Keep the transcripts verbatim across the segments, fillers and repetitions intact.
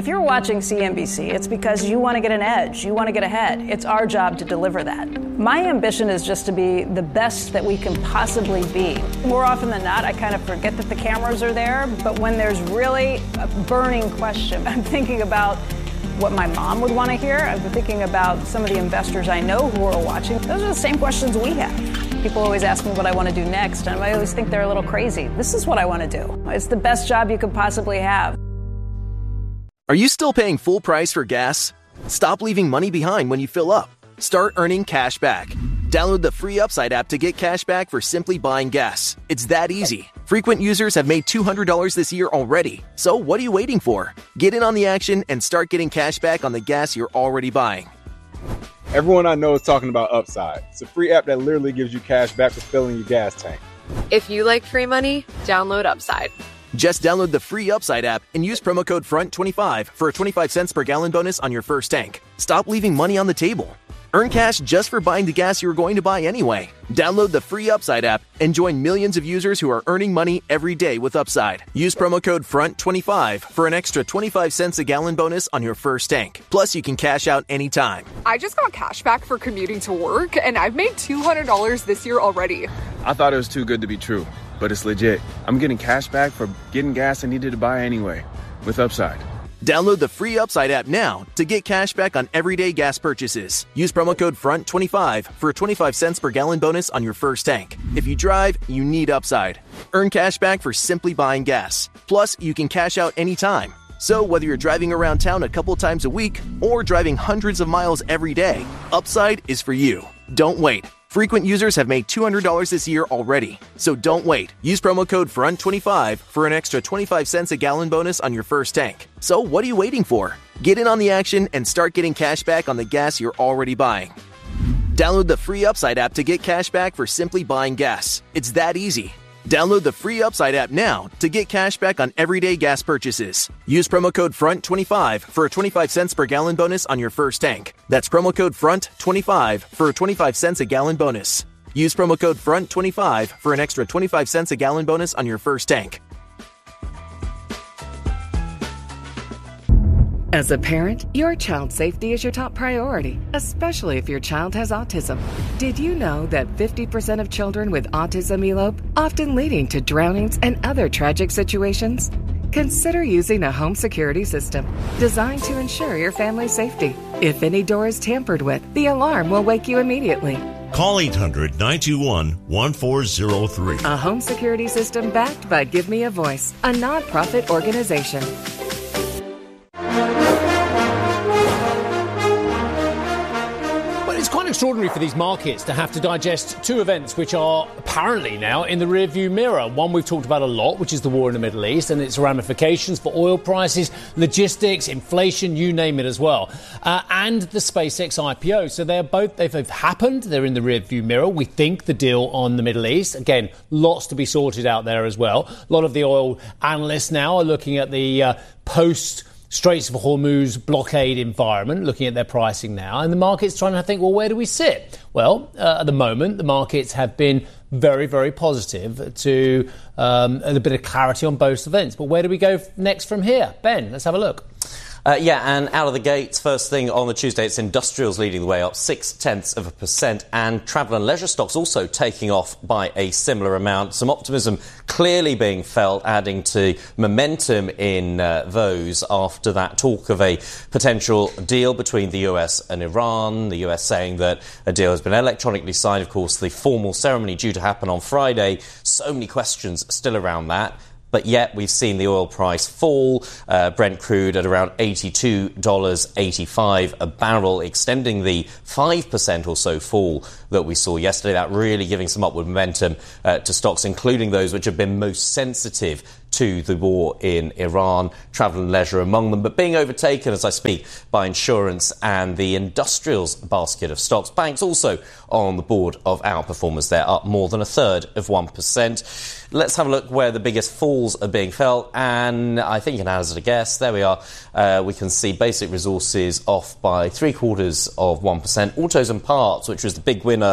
If you're watching C N B C, it's because you want to get an edge. You want to get ahead. It's our job to deliver that. My ambition is just to be the best that we can possibly be. More often than not, I kind of forget that the cameras are there, but when there's really a burning question, I'm thinking about what my mom would want to hear. I've been thinking about some of the investors I know who are watching. Those are the same questions we have. People always ask me what I want to do next, and I always think they're a little crazy. This is what I want to do. It's the best job you could possibly have. Are you still paying full price for gas? Stop leaving money behind when you fill up. Start earning cash back. Download the free Upside app to get cash back for simply buying gas. It's that easy. Frequent users have made two hundred dollars this year already. So what are you waiting for? Get in on the action and start getting cash back on the gas you're already buying. Everyone I know is talking about Upside. It's a free app that literally gives you cash back for filling your gas tank. If you like free money, download Upside. Just download the free Upside app and use promo code front twenty-five for a twenty-five cents per gallon bonus on your first tank. Stop leaving money on the table. Earn cash just for buying the gas you're going to buy anyway. Download the free Upside app and join millions of users who are earning money every day with Upside. Use promo code front twenty-five for an extra twenty-five cents a gallon bonus on your first tank. Plus, you can cash out anytime. I just got cash back for commuting to work, and I've made two hundred dollars this year already. I thought it was too good to be true, but it's legit. I'm getting cash back for getting gas I needed to buy anyway with Upside. Download the free Upside app now to get cash back on everyday gas purchases. Use promo code front twenty-five for a twenty-five cents per gallon bonus on your first tank. If you drive, you need Upside. Earn cash back for simply buying gas. Plus, you can cash out anytime. So whether you're driving around town a couple times a week or driving hundreds of miles every day, Upside is for you. Don't wait. Frequent users have made two hundred dollars this year already. So don't wait. Use promo code front twenty-five for an extra twenty-five cents a gallon bonus on your first tank. So what are you waiting for? Get in on the action and start getting cash back on the gas you're already buying. Download the free Upside app to get cash back for simply buying gas. It's that easy. Download the free Upside app now to get cash back on everyday gas purchases. Use promo code front twenty-five for a twenty-five cents per gallon bonus on your first tank. That's promo code front twenty-five for a twenty-five cents a gallon bonus. Use promo code front twenty-five for an extra twenty-five cents a gallon bonus on your first tank. As a parent, your child's safety is your top priority, especially if your child has autism. Did you know that fifty percent of children with autism elope, often leading to drownings and other tragic situations? Consider using a home security system designed to ensure your family's safety. If any door is tampered with, the alarm will wake you immediately. Call eight hundred, nine two one, one four zero three. A home security system backed by Give Me a Voice, a nonprofit organization. It's quite extraordinary for these markets to have to digest two events which are apparently now in the rearview mirror. One we've talked about a lot, which is the war in the Middle East and its ramifications for oil prices, logistics, inflation, you name it as well, uh, and the SpaceX I P O. So they're both, they've happened, they're in the rearview mirror. We think the deal on the Middle East, again, lots to be sorted out there as well. A lot of the oil analysts now are looking at the uh, post Straits of Hormuz blockade environment, looking at their pricing now, and the market's trying to think, well, where do we sit? Well, uh, at the moment, the markets have been very, very positive to um, a bit of clarity on both events. But where do we go next from here? Ben, let's have a look. Uh, yeah, and out of the gates, first thing on the Tuesday, it's industrials leading the way up six tenths of a percent, and travel and leisure stocks also taking off by a similar amount. Some optimism clearly being felt, adding to momentum in uh, those after that talk of a potential deal between the U S and Iran. The U S saying that a deal has been electronically signed. Of course, the formal ceremony due to happen on Friday. So many questions still around that. But yet we've seen the oil price fall, uh, Brent crude at around eighty-two dollars and eighty-five cents a barrel, extending the five percent or so fall that we saw yesterday. That really giving some upward momentum uh, to stocks, including those which have been most sensitive to the war in Iran, travel and leisure among them, but being overtaken as I speak by insurance and the industrials basket of stocks. Banks also on the board of outperformers there, up more than a third of one percent. Let's have a look where the biggest falls are being felt, and I think you can hazard a guess. There we are. Uh, we can see basic resources off by three quarters of one percent. Autos and parts, which was the big winner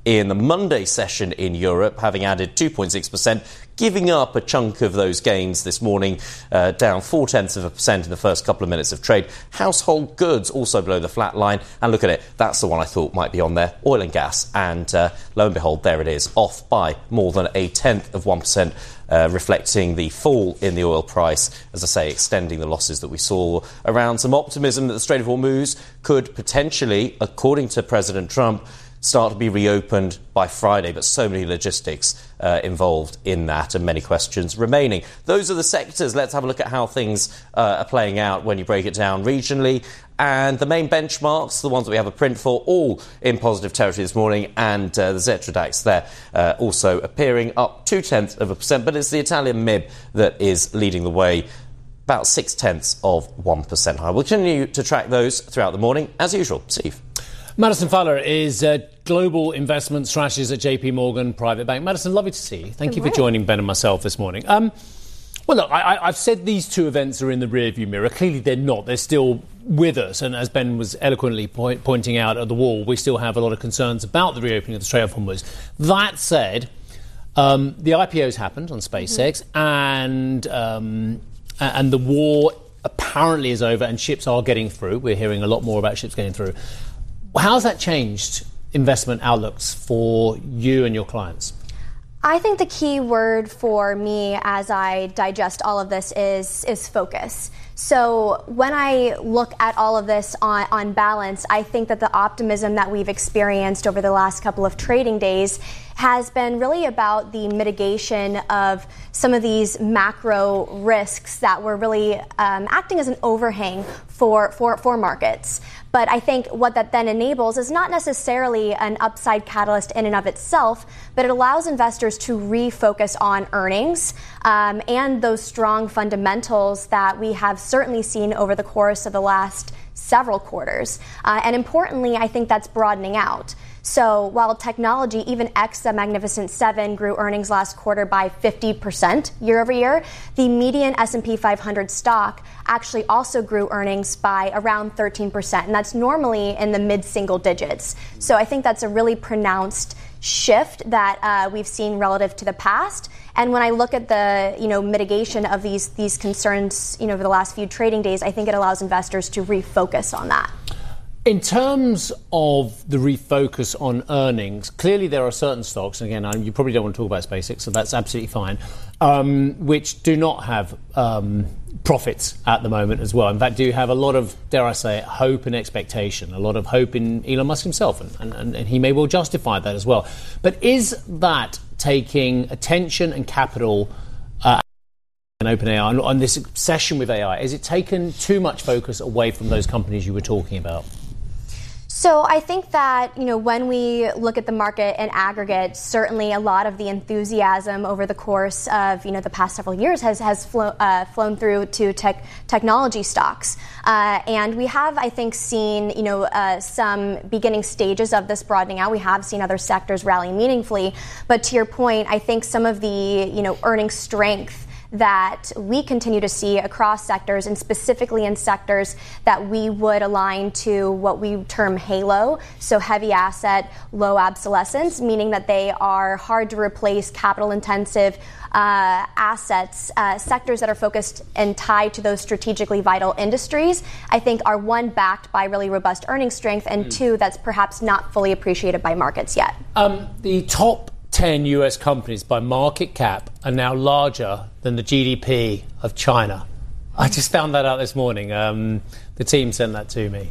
in the Monday session in Europe, having added two point six percent, giving up a chunk of those gains this morning, uh, down four-tenths of a percent in the first couple of minutes of trade. Household goods also below the flat line. And look at it, that's the one I thought might be on there, oil and gas. And uh, lo and behold, there it is, off by more than a tenth of one percent, uh, reflecting the fall in the oil price, as I say, extending the losses that we saw around some optimism that the Strait of Hormuz could potentially, according to President Trump, start to be reopened by Friday, but so many logistics uh, involved in that and many questions remaining. Those are the sectors. Let's have a look at how things uh, are playing out when you break it down regionally. And the main benchmarks, the ones that we have a print for, all in positive territory this morning, and uh, the Xetra DAX there uh, also appearing up two-tenths of a percent, but it's the Italian M I B that is leading the way, about six-tenths of one percent higher. We'll continue to track those throughout the morning, as usual. Steve. Madison Fowler is uh, Global Investment Strategist at J P Morgan Private Bank. Madison, lovely to see you. Thank Good you for morning. joining Ben and myself this morning. Um, well, look, I, I've said these two events are in the rearview mirror. Clearly they're not. They're still with us. And as Ben was eloquently point, pointing out at the wall, we still have a lot of concerns about the reopening of the Strait of Hormuz. That said, um, the I P Os happened on SpaceX, mm-hmm. and um, and the war apparently is over and ships are getting through. We're hearing a lot more about ships getting through. How's that changed investment outlooks for you and your clients? I think the key word for me as I digest all of this is is focus. So when I look at all of this on, on balance, I think that the optimism that we've experienced over the last couple of trading days has been really about the mitigation of some of these macro risks that were really um, acting as an overhang for, for, for markets. But I think what that then enables is not necessarily an upside catalyst in and of itself, but it allows investors to refocus on earnings um, and those strong fundamentals that we have certainly seen over the course of the last several quarters. Uh, and importantly, I think that's broadening out. So while technology, even ex the Magnificent Seven, grew earnings last quarter by fifty percent year over year, the median S and P five hundred stock actually also grew earnings by around thirteen percent. And that's normally in the mid-single digits. So I think that's a really pronounced shift that uh, we've seen relative to the past. And when I look at the, you know, mitigation of these these concerns, you know, over the last few trading days, I think it allows investors to refocus on that. In terms of the refocus on earnings, clearly there are certain stocks, and again, you probably don't want to talk about SpaceX, so that's absolutely fine, um, which do not have um, profits at the moment as well. In fact, do have a lot of, dare I say it, hope and expectation, a lot of hope in Elon Musk himself, and, and, and he may well justify that as well. But is that taking attention and capital uh, and OpenAI on, on this obsession with A I? Is it taken too much focus away from those companies you were talking about? So I think that, you know, when we look at the market in aggregate, certainly a lot of the enthusiasm over the course of, you know, the past several years has has flo- uh, flown through to tech technology stocks. Uh, and we have, I think, seen, you know, uh, some beginning stages of this broadening out. We have seen other sectors rally meaningfully. But to your point, I think some of the, you know, earnings strength that we continue to see across sectors, and specifically in sectors that we would align to what we term halo, so heavy asset, low obsolescence, meaning that they are hard to replace, capital intensive uh, assets, uh, sectors that are focused and tied to those strategically vital industries, I think are one, backed by really robust earnings strength, and mm. two, that's perhaps not fully appreciated by markets yet. Um, the top ten U S companies by market cap are now larger than the G D P of China. I just found that out this morning. Um, the team sent that to me.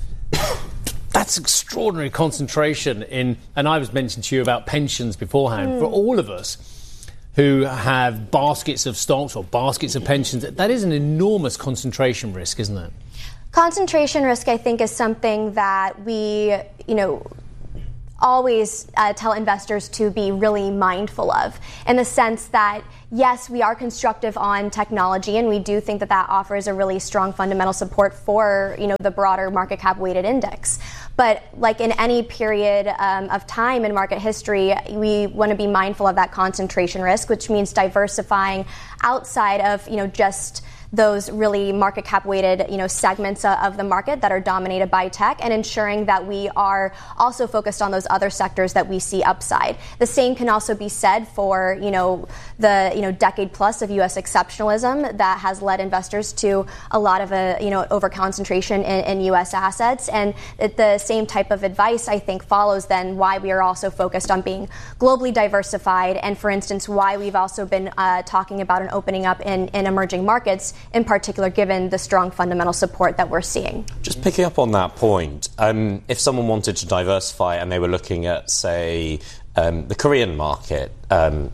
That's extraordinary concentration in, and I was mentioning to you about pensions beforehand. Mm. For all of us who have baskets of stocks or baskets of pensions, that is an enormous concentration risk, isn't it? Concentration risk, I think, is something that we, you know, always uh, tell investors to be really mindful of, in the sense that, yes, we are constructive on technology, and we do think that that offers a really strong fundamental support for, you know, the broader market cap weighted index. But like in any period um, of time in market history, we want to be mindful of that concentration risk, which means diversifying outside of, you know, just those really market cap weighted, you know, segments uh, of the market that are dominated by tech, and ensuring that we are also focused on those other sectors that we see upside. The same can also be said for, you know, the, you know, decade plus of U S exceptionalism that has led investors to a lot of, a, you know, over concentration in, in U S assets. And the same type of advice, I think, follows then why we are also focused on being globally diversified, and, for instance, why we've also been uh, talking about an opening up in, in emerging markets, in particular, given the strong fundamental support that we're seeing. Just picking up on that point, um, if someone wanted to diversify and they were looking at, say, um, the Korean market, um,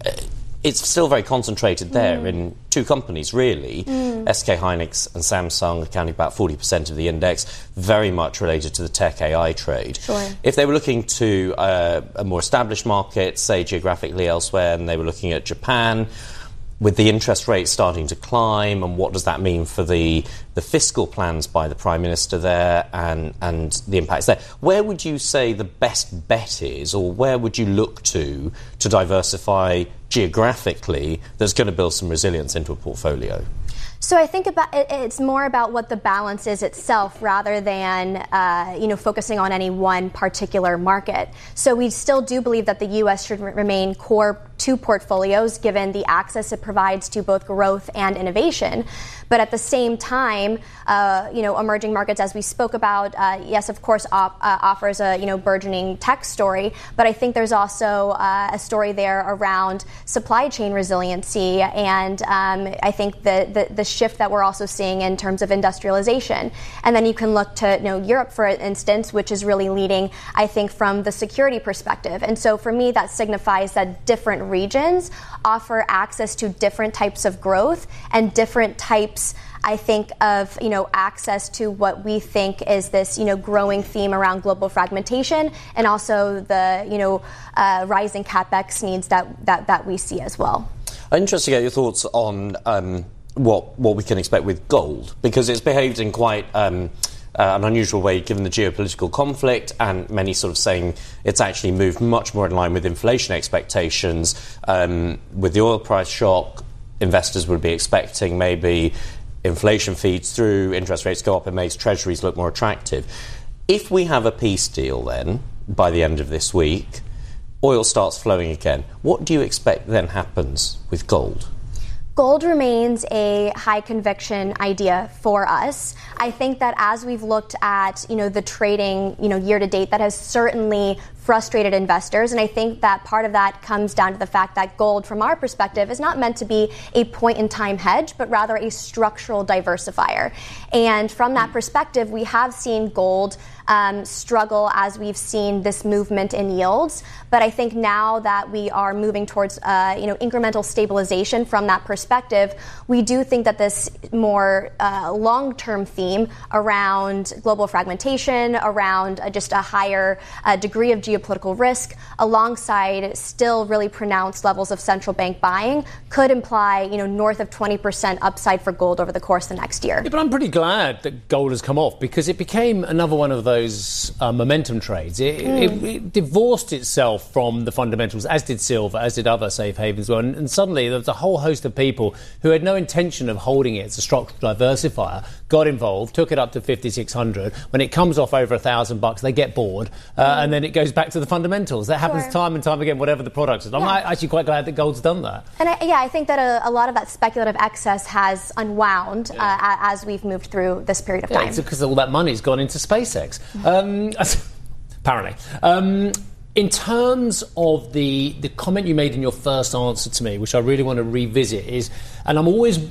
it's still very concentrated there mm. in two companies, really. Mm. S K Hynix and Samsung accounting about forty percent of the index, very much related to the tech A I trade. Sure. If they were looking to uh, a more established market, say geographically elsewhere, and they were looking at Japan, with the interest rates starting to climb, and what does that mean for the, the fiscal plans by the Prime Minister there and, and the impacts there? Where would you say the best bet is, or where would you look to to diversify geographically that's going to build some resilience into a portfolio? So I think about it, it's more about what the balance is itself rather than uh, you know focusing on any one particular market. So we still do believe that the U S should re- remain core to portfolios given the access it provides to both growth and innovation. But at the same time, uh, you know, emerging markets, as we spoke about, uh, yes, of course, op- uh, offers a you know burgeoning tech story. But I think there's also uh, a story there around supply chain resiliency, and um, I think the, the the shift that we're also seeing in terms of industrialization. And then you can look to you know Europe, for instance, which is really leading, I think, from the security perspective. And so for me, that signifies that different regions offer access to different types of growth and different types, I think, of, you know, access to what we think is this, you know, growing theme around global fragmentation, and also the, you know, uh, rising capex needs that, that, that we see as well. I'm interested to get your thoughts on um, what what we can expect with gold, because it's behaved in quite um, uh, an unusual way given the geopolitical conflict, and many sort of saying it's actually moved much more in line with inflation expectations. Um, with the oil price shock, investors would be expecting maybe inflation feeds through, interest rates go up, and makes treasuries look more attractive. If we have a peace deal then, by the end of this week, oil starts flowing again, what do you expect then happens with gold? Gold remains a high conviction idea for us. I think that as we've looked at, you know, the trading, you know, year to date, that has certainly frustrated investors. And I think that part of that comes down to the fact that gold, from our perspective, is not meant to be a point-in-time hedge, but rather a structural diversifier. And from that perspective, we have seen gold um, struggle as we've seen this movement in yields. But I think now that we are moving towards, uh, you know, incremental stabilization from that perspective, we do think that this more uh, long-term theme around global fragmentation, around uh, just a higher uh, degree of geopolitical risk, alongside still really pronounced levels of central bank buying, could imply, you know, north of twenty percent upside for gold over the course of the next year. Yeah, but I'm pretty glad that gold has come off, because it became another one of those uh, momentum trades. It, mm. it, it divorced itself from the fundamentals, as did silver, as did other safe havens as well. And, and suddenly there was a whole host of people who had no intention of holding it as a structural diversifier, got involved, took it up to fifty-six hundred. When it comes off over a thousand bucks, they get bored, uh, mm. and then it goes back to the fundamentals. That happens sure. time and time again, whatever the product is. I'm yeah. actually quite glad that gold's done that. And I, yeah, I think that a, a lot of that speculative excess has unwound yeah. uh, as we've moved through this period of yeah, time. It's because all that money's gone into SpaceX. Um, apparently. Um, in terms of the, the comment you made in your first answer to me, which I really want to revisit, is, and I'm always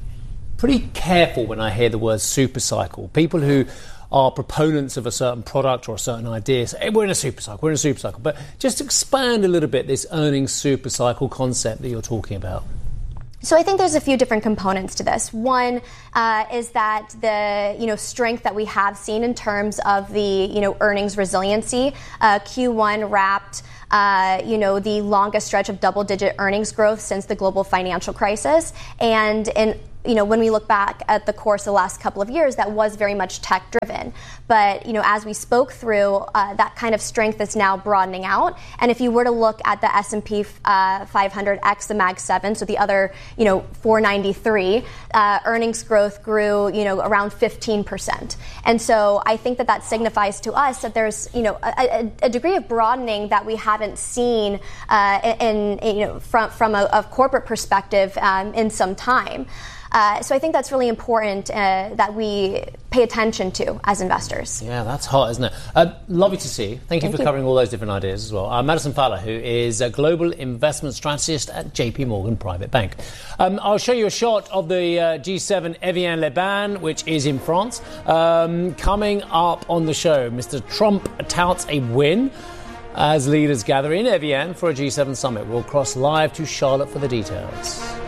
pretty careful when I hear the word super cycle. People who are proponents of a certain product or a certain idea say, hey, we're in a super cycle, we're in a super cycle. But just expand a little bit this earnings super cycle concept that you're talking about. So I think there's a few different components to this. One uh, is that the you know strength that we have seen in terms of the you know earnings resiliency. Uh, Q one wrapped uh, you know the longest stretch of double-digit earnings growth since the global financial crisis, and in you know, when we look back at the course of the last couple of years, that was very much tech-driven. But, you know, as we spoke through, uh, that kind of strength is now broadening out. And if you were to look at the S and P uh, five hundred X, the Mag seven, so the other, you know, four ninety-three, uh, earnings growth grew, you know, around fifteen percent. And so I think that that signifies to us that there's, you know, a, a degree of broadening that we haven't seen uh, in, in, you know, from, from a, a corporate perspective um, in some time. Uh, so I think that's really important uh, that we pay attention to as investors. Yeah, that's hot, isn't it? Uh, lovely to see you. Thank you Thank for you. covering all those different ideas as well. Uh, Madison Fowler, who is a global investment strategist at J P Morgan Private Bank. Um, I'll show you a shot of the uh, G seven Evian-les-Bains, which is in France. Um, coming up on the show, Mister Trump touts a win as leaders gather in Evian for a G seven summit. We'll cross live to Charlotte for the details.